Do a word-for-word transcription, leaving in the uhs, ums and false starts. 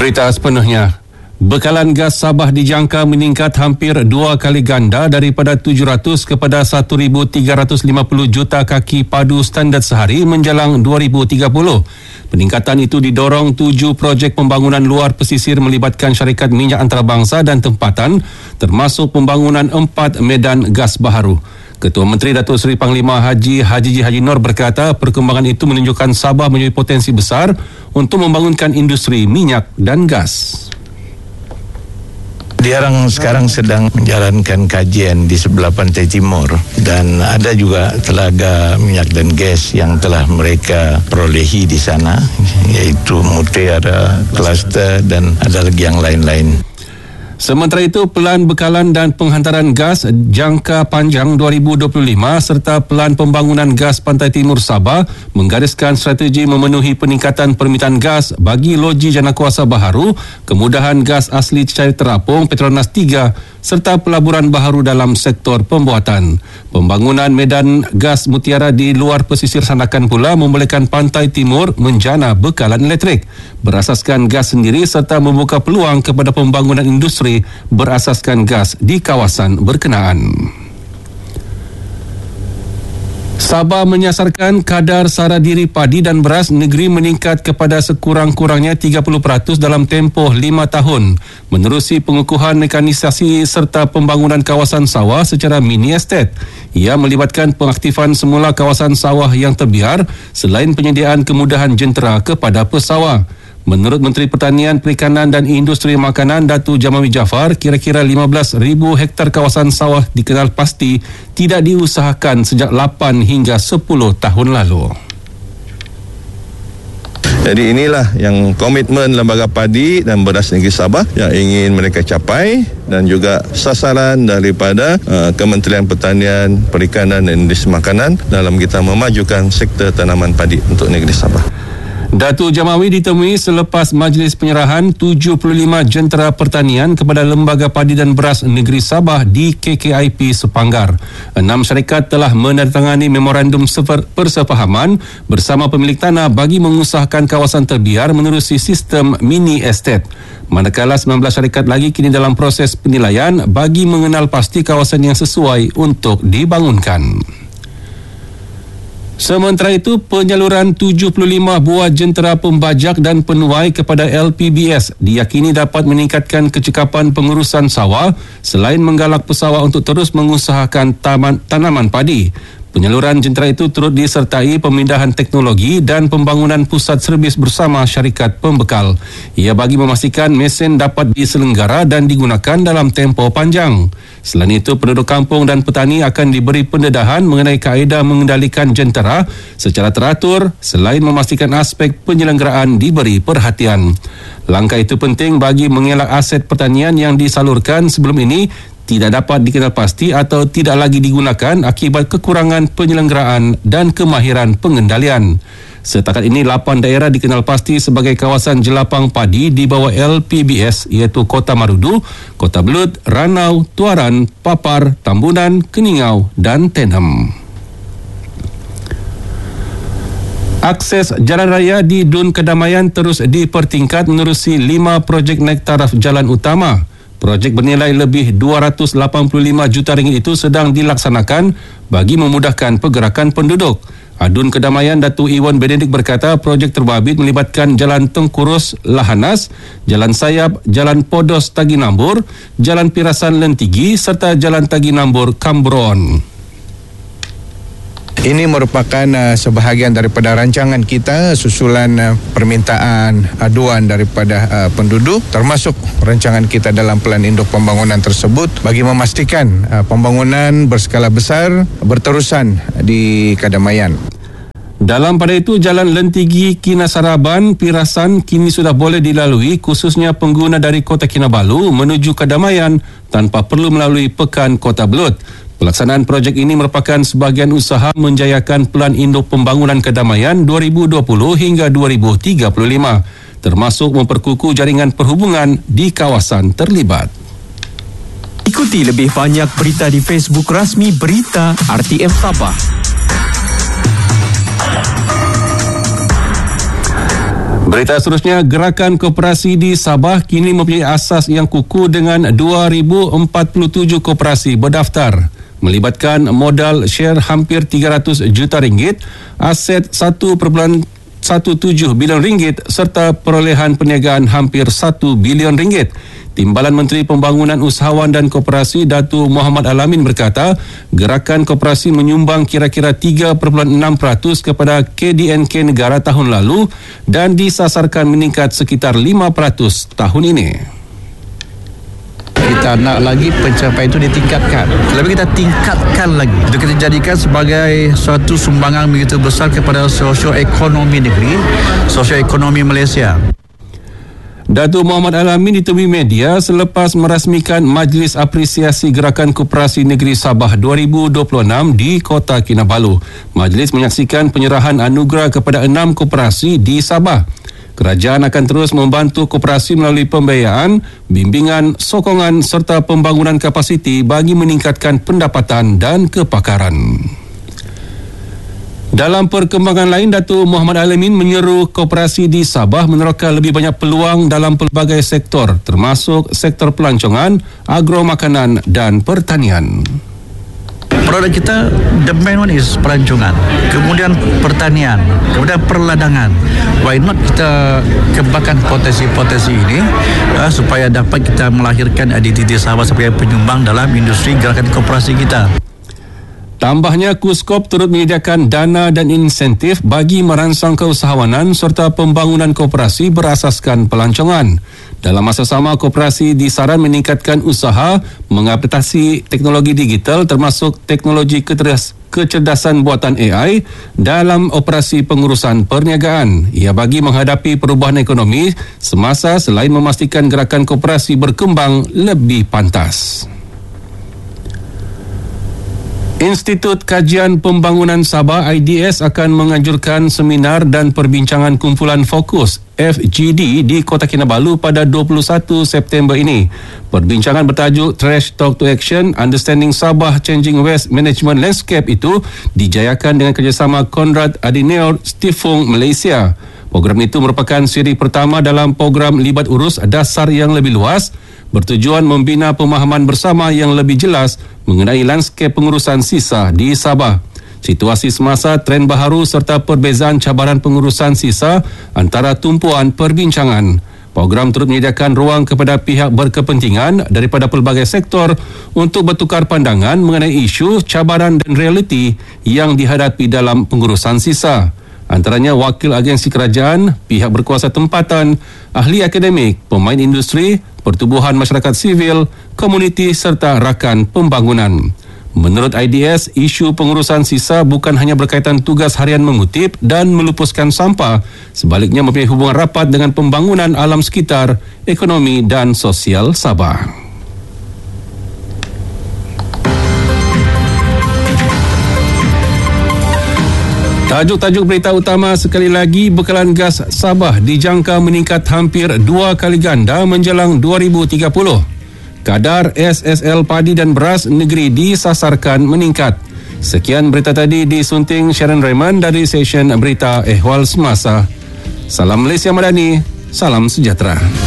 Berita sepenuhnya. Bekalan gas Sabah dijangka meningkat hampir dua kali ganda daripada tujuh ratus kepada seribu tiga ratus lima puluh juta kaki padu standard sehari menjelang dua ribu tiga puluh. Peningkatan itu didorong tujuh projek pembangunan luar pesisir melibatkan syarikat minyak antarabangsa dan tempatan, termasuk pembangunan empat medan gas baharu. Ketua Menteri Datuk Seri Panglima Haji Haji Haji Nur berkata perkembangan itu menunjukkan Sabah mempunyai potensi besar untuk membangunkan industri minyak dan gas. Diarang sekarang sedang menjalankan kajian di sebelah pantai timur dan ada juga telaga minyak dan gas yang telah mereka perolehi di sana, yaitu Mutiara, Cluster dan ada lagi yang lain-lain. Sementara itu, Pelan Bekalan dan Penghantaran Gas Jangka Panjang dua ribu dua puluh lima serta Pelan Pembangunan Gas Pantai Timur Sabah menggariskan strategi memenuhi peningkatan permintaan gas bagi loji janakuasa baharu, kemudahan gas asli cair terapung Petronas tiga serta pelaburan baharu dalam sektor pembuatan. Pembangunan medan gas Mutiara di luar pesisir Sandakan pula membolehkan Pantai Timur menjana bekalan elektrik berasaskan gas sendiri serta membuka peluang kepada pembangunan industri berasaskan gas di kawasan berkenaan. Sabah menyasarkan kadar sara diri padi dan beras negeri meningkat kepada sekurang-kurangnya tiga puluh peratus dalam tempoh lima tahun menerusi pengukuhan mekanisasi serta pembangunan kawasan sawah secara mini estate. Ia melibatkan pengaktifan semula kawasan sawah yang terbiar selain penyediaan kemudahan jentera kepada pesawah. Menurut Menteri Pertanian, Perikanan dan Industri Makanan Datuk Jamawi Jaafar, kira-kira lima belas ribu hektar kawasan sawah dikenal pasti tidak diusahakan sejak lapan hingga sepuluh tahun lalu. Jadi inilah yang komitmen Lembaga Padi dan Beras Negeri Sabah yang ingin mereka capai dan juga sasaran daripada uh, Kementerian Pertanian, Perikanan dan Industri Makanan dalam kita memajukan sektor tanaman padi untuk negeri Sabah. Datuk Jamawi ditemui selepas majlis penyerahan tujuh puluh lima jentera pertanian kepada Lembaga Padi dan Beras Negeri Sabah di K K I P Sepanggar. Enam syarikat telah menandatangani memorandum persefahaman bersama pemilik tanah bagi mengusahakan kawasan terbiar menerusi sistem mini estate. Manakala sembilan belas syarikat lagi kini dalam proses penilaian bagi mengenal pasti kawasan yang sesuai untuk dibangunkan. Sementara itu, penyaluran tujuh puluh lima buah jentera pembajak dan penuai kepada L P B S diyakini dapat meningkatkan kecekapan pengurusan sawah selain menggalak pesawah untuk terus mengusahakan taman, tanaman padi. Penyaluran jentera itu turut disertai pemindahan teknologi dan pembangunan pusat servis bersama syarikat pembekal. Ia bagi memastikan mesin dapat diselenggara dan digunakan dalam tempoh panjang. Selain itu, penduduk kampung dan petani akan diberi pendedahan mengenai kaedah mengendalikan jentera secara teratur selain memastikan aspek penyelenggaraan diberi perhatian. Langkah itu penting bagi mengelak aset pertanian yang disalurkan sebelum ini tidak dapat dikenal pasti atau tidak lagi digunakan akibat kekurangan penyelenggaraan dan kemahiran pengendalian. Setakat ini, lapan daerah dikenal pasti sebagai kawasan jelapang padi di bawah L P B S iaitu Kota Marudu, Kota Belud, Ranau, Tuaran, Papar, Tambunan, Keningau dan Tenem. Akses jalan raya di Dun Kedamaian terus dipertingkat menerusi lima projek naik taraf jalan utama. Projek bernilai lebih dua ratus lapan puluh lima juta ringgit itu sedang dilaksanakan bagi memudahkan pergerakan penduduk. Adun Kedamaian Datuk Iwan Benedict berkata projek terbabit melibatkan Jalan Tengkurus Lahanas, Jalan Sayap, Jalan Podos Taginambur, Jalan Pirasan Lentigi serta Jalan Taginambur Kambron. Ini merupakan uh, sebahagian daripada rancangan kita susulan uh, permintaan aduan daripada uh, penduduk, termasuk rancangan kita dalam Pelan Induk Pembangunan tersebut bagi memastikan uh, pembangunan berskala besar berterusan di Kedamaian. Dalam pada itu, Jalan Lentigi Kinasaraban Pirasan kini sudah boleh dilalui khususnya pengguna dari Kota Kinabalu menuju Kedamaian tanpa perlu melalui Pekan Kota Belud. Pelaksanaan projek ini merupakan sebahagian usaha menjayakan Pelan Induk Pembangunan Kedamaian dua ribu dua puluh hingga dua ribu tiga puluh lima, termasuk memperkukuh jaringan perhubungan di kawasan terlibat. Ikuti lebih banyak berita di Facebook rasmi Berita R T M Sabah. Berita seterusnya, gerakan koperasi di Sabah kini mempunyai asas yang kukuh dengan dua ribu empat puluh tujuh koperasi berdaftar, melibatkan modal share hampir tiga ratus juta ringgit, aset satu perpuluhan satu tujuh bilion ringgit serta perolehan perniagaan hampir satu bilion ringgit. Timbalan Menteri Pembangunan Usahawan dan Koperasi Datuk Muhammad Al-Amin berkata, gerakan koperasi menyumbang kira-kira tiga perpuluhan enam peratus kepada K D N K negara tahun lalu dan disasarkan meningkat sekitar lima peratus tahun ini. Kita nak lagi pencapaian itu ditingkatkan. Lebih kita tingkatkan lagi. Itu kita jadikan sebagai suatu sumbangan begitu besar kepada sosioekonomi negeri, sosioekonomi Malaysia. Datuk Muhammad Al-Amin ditemui media selepas merasmikan Majlis Apresiasi Gerakan Koperasi Negeri Sabah dua ribu dua puluh enam di Kota Kinabalu. Majlis menyaksikan penyerahan anugerah kepada enam koperasi di Sabah. Kerajaan akan terus membantu koperasi melalui pembiayaan, bimbingan, sokongan serta pembangunan kapasiti bagi meningkatkan pendapatan dan kepakaran. Dalam perkembangan lain, Datuk Muhammad Al-Amin menyeru koperasi di Sabah meneroka lebih banyak peluang dalam pelbagai sektor, termasuk sektor pelancongan, agro makanan dan pertanian. Produk kita, the main one is pelancongan, kemudian pertanian, kemudian perladangan. Why not kita kembangkan potensi-potensi ini uh, supaya dapat kita melahirkan identiti Sabah sebagai penyumbang dalam industri gerakan koperasi kita. Tambahnya, Kuskop turut menyediakan dana dan insentif bagi merangsang keusahawanan serta pembangunan koperasi berasaskan pelancongan. Dalam masa sama, koperasi disaran meningkatkan usaha mengaplikasi teknologi digital termasuk teknologi kecerdasan buatan A I dalam operasi pengurusan perniagaan. Ia bagi menghadapi perubahan ekonomi semasa selain memastikan gerakan koperasi berkembang lebih pantas. Institut Kajian Pembangunan Sabah I D S akan menganjurkan seminar dan perbincangan kumpulan fokus F G D di Kota Kinabalu pada dua puluh satu September ini. Perbincangan bertajuk Trash Talk to Action, Understanding Sabah Changing Waste Management Landscape itu dijayakan dengan kerjasama Konrad Adenauer Stiftung Malaysia. Program itu merupakan siri pertama dalam program libat urus dasar yang lebih luas, bertujuan membina pemahaman bersama yang lebih jelas mengenai lanskap pengurusan sisa di Sabah. Situasi semasa, trend baharu serta perbezaan cabaran pengurusan sisa antara tumpuan perbincangan. Program turut menyediakan ruang kepada pihak berkepentingan daripada pelbagai sektor untuk bertukar pandangan mengenai isu, cabaran dan realiti yang dihadapi dalam pengurusan sisa. Antaranya wakil agensi kerajaan, pihak berkuasa tempatan, ahli akademik, pemain industri, pertubuhan masyarakat sivil, komuniti serta rakan pembangunan. Menurut I D S, isu pengurusan sisa bukan hanya berkaitan tugas harian mengutip dan melupuskan sampah, sebaliknya mempunyai hubungan rapat dengan pembangunan alam sekitar, ekonomi dan sosial Sabah. Tajuk-tajuk berita utama sekali lagi, bekalan gas Sabah dijangka meningkat hampir dua kali ganda menjelang dua ribu tiga puluh. Kadar S S L padi dan beras negeri disasarkan meningkat. Sekian berita tadi disunting Sharon Raymond dari stesen berita Ehwal Semasa. Salam Malaysia Madani, salam sejahtera.